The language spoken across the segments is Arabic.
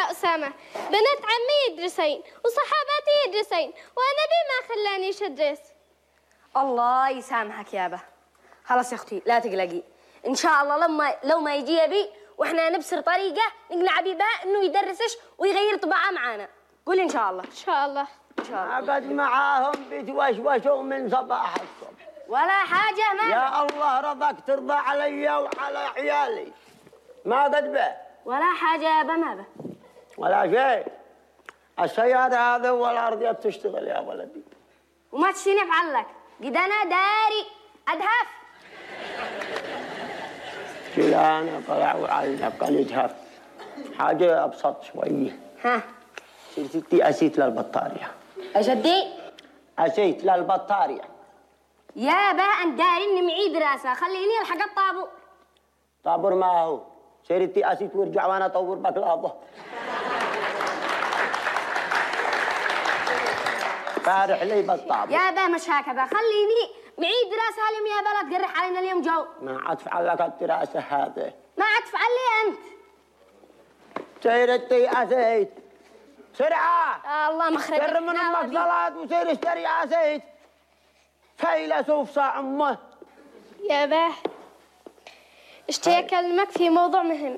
يا أسامة، بنات عمي يدرسين وصحاباتي يدرسين وأنا ليه ما خلانيش أدرس؟ الله يسامحك يابا. خلاص يا أختي لا تقلقي، إن شاء الله لو ما يجي أبي وإحنا نبصر طريقة نقنع أبي بها إنه يدرسش ويغير طباعه معانا. قولي إن شاء الله. إن شاء الله. إن شاء الله. قد معاهم بتوشوشوا من صباح الصبح. ولا حاجة ما. يا الله رضاك ترضى علي وعلى عيالي. ما قد به. ولا حاجة يابا ما به. ولا شيء. السيارة هذا والأرضية بتشتغل يا ولدي. وما تشيني أفعلك، قد أنا داري أدهف. كلا أنا طلع وعلنا بقى نجهف. حاجة أبسط شوية. ها. ستي أسيت للبطارية. أجدي؟ أسيت للبطارية. يابا أنت داري إني معي دراسة، خليني ألحق الطابور. طابور ما هو. سيرتي أسيت وارجع وأنا أطور بكلابه. فارح لي بالطابور. يابا مش هكذا، خليني معي دراسة اليوم يابا، لا تقرح علينا اليوم جو. ما عاد فعلك الدراسة هذه. ما عاد تفعل لي أنت. سيرتي أسيت. سرعة. الله مخرج. سر من أمك صلاة وسير اشتري أسيت. فيلسوف صاع أمه. يابا اشتي أكلمك في موضوع مهم.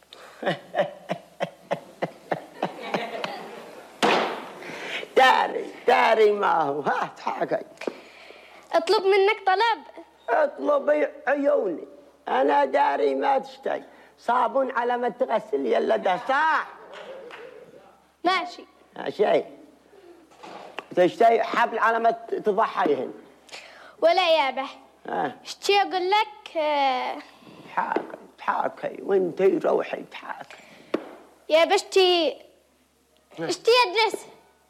داري ما هو. هات حاجة. أطلب منك طلب. اطلبي عيوني. أنا داري ما تشتي. صابون على ما تغسل يلا ده صح. ماشي. شيء. تشتي حبل على ما تضحيهن. ولا يابا. اشتي أقول لك تحاكي وانتي روحي تحاكي. يابا اشتي أدرس.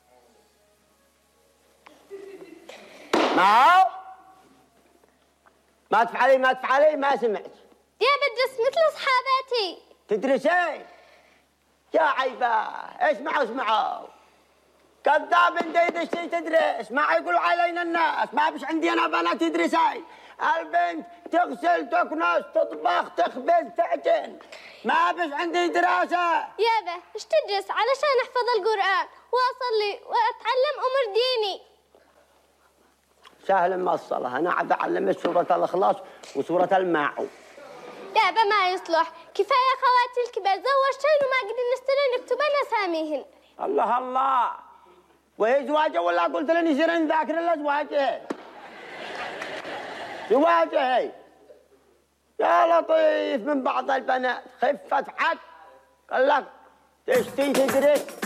ما تفعلي ما سمعت. يابا أدرس مثل أصحاباتي. تدرسين؟ يا عيبة اسمعوا كذاب انت تدرس. ما يقولوا علينا الناس ما بش عندي انا بنات تدرسين. البنت تغسل تكنس تطبخ تخبز تعجن. ما بش عندي دراسة. يابا ايش تدرس علشان احفظ القرآن واصلي واتعلم امور ديني. سهل موصلة. انا عاد اعلمك سورة الاخلاص وسورة الماعون. يابا ما يصلح، كفاية خواتي الكبار زوجتين وما قدرنا نستنى نكتب اساميهن. الله وهي زواجه ولا قلت لني سيرين ذاكر الازواج. زواجه هي. يا لطيف من بعض البنات خفت حق قال لك تشتي تدرس